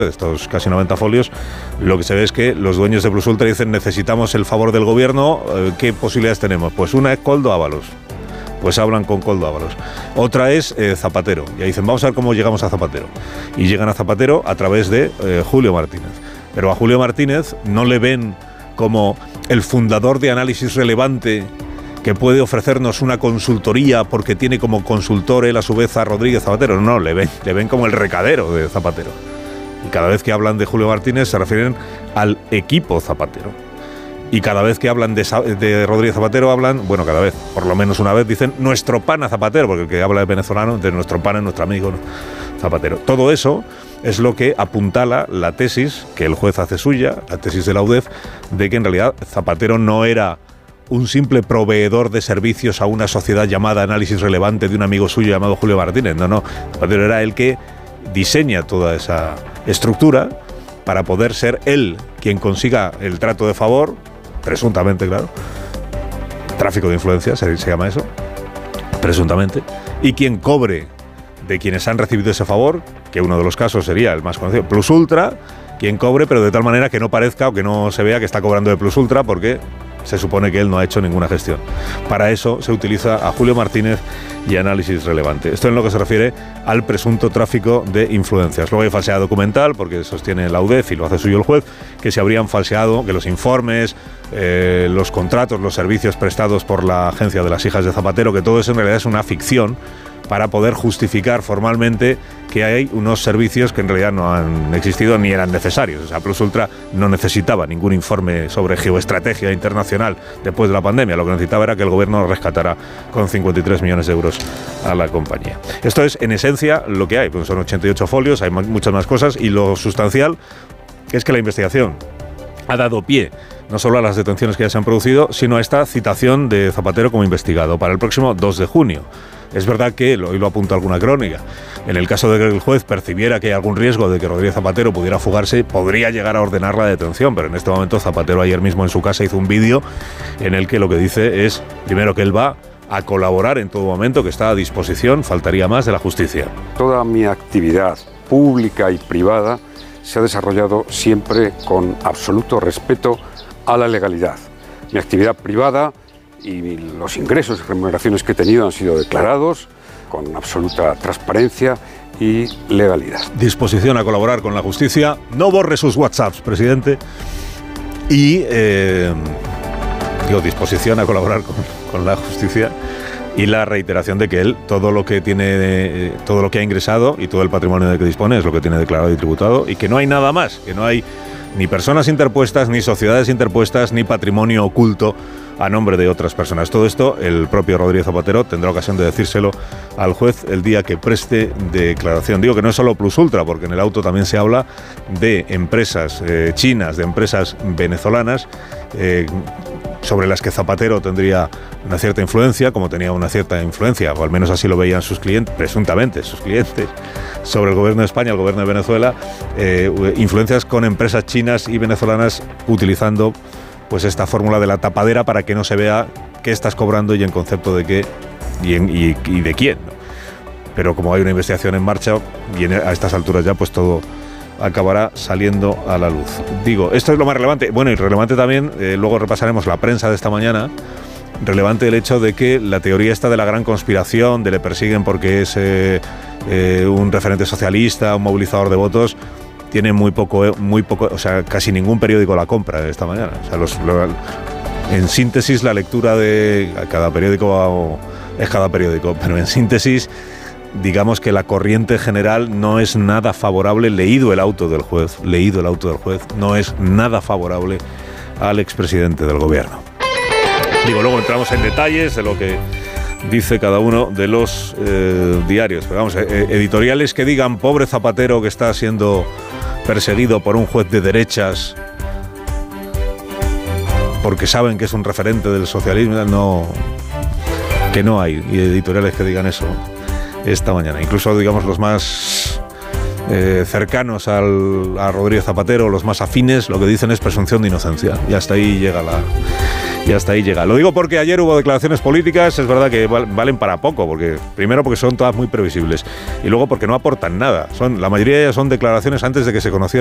de estos casi 90 folios, lo que se ve es que los dueños de Plus Ultra dicen necesitamos el favor del gobierno, ¿qué posibilidades tenemos? Pues una es Koldo Ábalos. Pues hablan con Koldo Ábalos. Otra es Zapatero. Y ahí dicen, vamos a ver cómo llegamos a Zapatero. Y llegan a Zapatero a través de Julio Martínez. Pero a Julio Martínez no le ven como el fundador de Análisis Relevante que puede ofrecernos una consultoría porque tiene como consultor él a su vez a Rodríguez Zapatero. No, le ven como el recadero de Zapatero. Y cada vez que hablan de Julio Martínez se refieren al equipo Zapatero. Y cada vez que hablan de Rodríguez Zapatero hablan, bueno, cada vez, por lo menos una vez, dicen nuestro pana Zapatero, porque el que habla de venezolano, de nuestro pana es nuestro amigo Zapatero. Todo eso es lo que apuntala la tesis que el juez hace suya, la tesis de la UDEF, de que en realidad Zapatero no era un simple proveedor de servicios a una sociedad llamada Análisis Relevante de un amigo suyo llamado Julio Martínez. No, Zapatero era el que diseña toda esa estructura para poder ser él quien consiga el trato de favor, presuntamente, claro, tráfico de influencias, se llama eso, presuntamente, y quien cobre de quienes han recibido ese favor, que uno de los casos sería el más conocido, Plus Ultra, quien cobre, pero de tal manera que no parezca o que no se vea que está cobrando de Plus Ultra, porque se supone que él no ha hecho ninguna gestión. Para eso se utiliza a Julio Martínez y Análisis Relevante. Esto en lo que se refiere al presunto tráfico de influencias. Luego hay falsedad documental, porque sostiene la UDEF y lo hace suyo el juez, que se habrían falseado, que los informes, los contratos, los servicios prestados por la agencia de las hijas de Zapatero, que todo eso en realidad es una ficción para poder justificar formalmente que hay unos servicios que en realidad no han existido ni eran necesarios. O sea, Plus Ultra no necesitaba ningún informe sobre geoestrategia internacional después de la pandemia. Lo que necesitaba era que el gobierno rescatara con 53 millones de euros a la compañía. Esto es, en esencia, lo que hay. Pues son 88 folios, hay muchas más cosas, y lo sustancial es que la investigación ha dado pie no solo a las detenciones que ya se han producido, sino a esta citación de Zapatero como investigado para el próximo 2 de junio. Es verdad que, hoy lo apunta alguna crónica, en el caso de que el juez percibiera que hay algún riesgo de que Rodríguez Zapatero pudiera fugarse, podría llegar a ordenar la detención, pero en este momento Zapatero ayer mismo en su casa hizo un vídeo en el que lo que dice es, primero, que él va a colaborar en todo momento, que está a disposición, faltaría más, de la justicia. Toda mi actividad pública y privada se ha desarrollado siempre con absoluto respeto a la legalidad. Mi actividad privada y los ingresos y remuneraciones que he tenido han sido declarados con absoluta transparencia y legalidad. Disposición a colaborar con la justicia. No borre sus WhatsApps, presidente. Y disposición a colaborar con la justicia y la reiteración de que él todo lo que tiene, todo lo que ha ingresado y todo el patrimonio del que dispone es lo que tiene declarado y tributado, y que no hay nada más, que no hay ni personas interpuestas, ni sociedades interpuestas, ni patrimonio oculto a nombre de otras personas. Todo esto el propio Rodríguez Zapatero tendrá ocasión de decírselo al juez el día que preste declaración. Digo que no es solo Plus Ultra, porque en el auto también se habla de empresas chinas, de empresas venezolanas, sobre las que Zapatero tendría una cierta influencia, como tenía una cierta influencia, o al menos así lo veían sus clientes, presuntamente sus clientes, sobre el gobierno de España, el gobierno de Venezuela, influencias con empresas chinas y venezolanas utilizando pues esta fórmula de la tapadera para que no se vea qué estás cobrando y en concepto de qué y de quién, ¿no? Pero como hay una investigación en marcha, viene a estas alturas ya pues todo acabará saliendo a la luz. Digo, esto es lo más relevante. Bueno, y relevante también, luego repasaremos la prensa de esta mañana, relevante el hecho de que la teoría esta de la gran conspiración, de le persiguen porque es un referente socialista, un movilizador de votos, tiene muy poco, o sea, casi ningún periódico la compra esta mañana. O sea, en síntesis, la lectura de cada periódico es cada periódico, pero en síntesis, digamos que la corriente general no es nada favorable, leído el auto del juez, no es nada favorable al expresidente del gobierno. Digo, luego entramos en detalles de lo que dice cada uno de los diarios. Pero vamos, editoriales que digan pobre Zapatero que está siendo perseguido por un juez de derechas porque saben que es un referente del socialismo, no hay editoriales que digan eso esta mañana. Incluso, digamos, los más cercanos a Rodríguez Zapatero, los más afines, lo que dicen es presunción de inocencia. Y hasta ahí llega Y hasta ahí llega. Lo digo porque ayer hubo declaraciones políticas, es verdad que valen para poco, porque primero porque son todas muy previsibles y luego porque no aportan nada. La mayoría de ellas son declaraciones antes de que se conociera